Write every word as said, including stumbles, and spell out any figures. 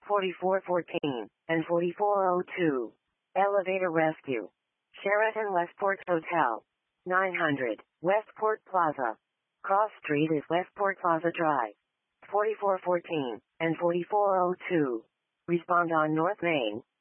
forty-four fourteen, and forty-four oh two. Elevator rescue. Sheraton Westport Hotel. nine hundred, Westport Plaza. Cross Street is Westport Plaza Drive. forty-four fourteen, and forty-four oh two. Respond on North Main.